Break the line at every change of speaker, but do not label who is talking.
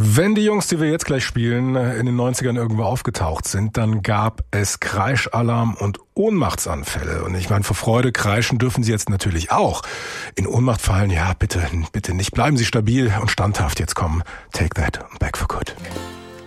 Wenn die Jungs, die wir jetzt gleich spielen, in den 90ern irgendwo aufgetaucht sind, dann gab es Kreischalarm und Ohnmachtsanfälle. Und ich meine, vor Freude kreischen dürfen sie jetzt natürlich auch. In Ohnmacht fallen, ja, bitte nicht. Bleiben Sie stabil und standhaft. Jetzt kommen Take That und Back for Good.